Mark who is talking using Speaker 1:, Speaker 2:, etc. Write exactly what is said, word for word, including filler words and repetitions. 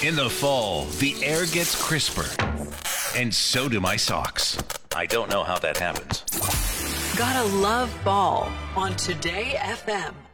Speaker 1: In the fall, the air gets crisper, and so do my socks. I don't know how that happens.
Speaker 2: Gotta love fall on Today F M.